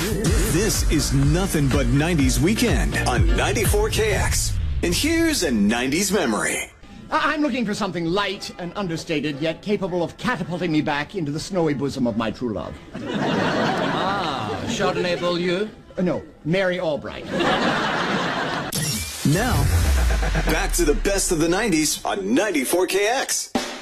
This is nothing but 90s weekend on 94KX. And here's a 90s memory. I'm looking for something light and understated, yet capable of catapulting me back into the snowy bosom of my true love. Chardonnay Beaulieu? No, Mary Albright. Now, back to the best of the 90s on 94KX.